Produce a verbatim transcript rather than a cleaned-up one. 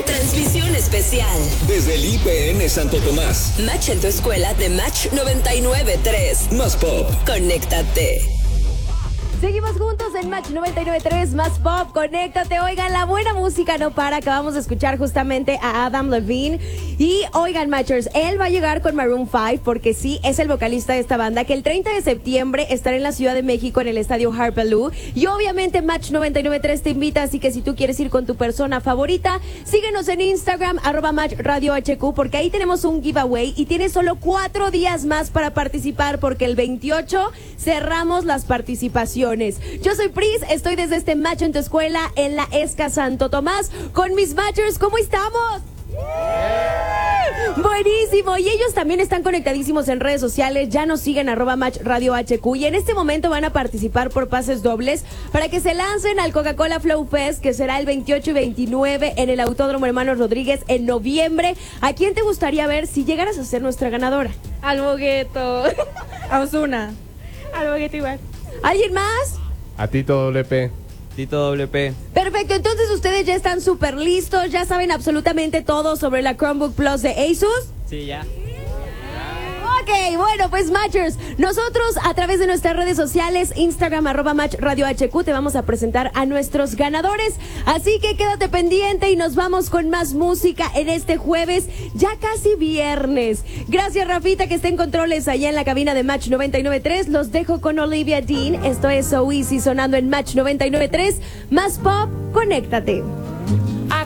Transmisión especial desde el I P N Santo Tomás. Match en tu escuela de Match noventa y nueve punto tres. Más pop. Conéctate. Seguimos juntos en Match noventa y nueve punto tres, Más Pop, conéctate. Oigan, la buena música no para. Acabamos de escuchar justamente a Adam Levine. Y oigan, Matchers, él va a llegar con Maroon cinco porque sí, es el vocalista de esta banda, que el treinta de septiembre estará en la Ciudad de México en el estadio Harpelú. Y obviamente Match noventa y nueve punto tres te invita, así que si tú quieres ir con tu persona favorita, síguenos en Instagram, arroba Match Radio H Q, porque ahí tenemos un giveaway y tienes solo cuatro días más para participar, porque el veintiocho cerramos las participaciones. Yo soy Pris, estoy desde este Match en tu escuela en la Esca Santo Tomás con mis Matchers. ¿Cómo estamos? Buenísimo, y ellos también están conectadísimos en redes sociales. Ya nos siguen arroba Match Radio H Q y en este momento van a participar por pases dobles para que se lancen al Coca-Cola Flow Fest, que será el veintiocho y veintinueve en el Autódromo Hermanos Rodríguez en noviembre. ¿A quién te gustaría ver si llegaras a ser nuestra ganadora? Al Bogueto. A Ozuna. Al Bogueto igual. ¿Alguien más? A Tito W P. Tito W P. Perfecto, entonces ustedes ya están súper listos, ya saben absolutamente todo sobre la Chromebook Plus de Asus. Sí, ya. Ok, bueno, pues Matchers, nosotros a través de nuestras redes sociales, Instagram, arroba Match Radio H Q, te vamos a presentar a nuestros ganadores. Así que quédate pendiente y nos vamos con más música en este jueves, ya casi viernes. Gracias, Rafita, que está en controles allá en la cabina de Match noventa y nueve punto tres. Los dejo con Olivia Dean. Esto es So Easy sonando en Match noventa y nueve punto tres. Más Pop, conéctate.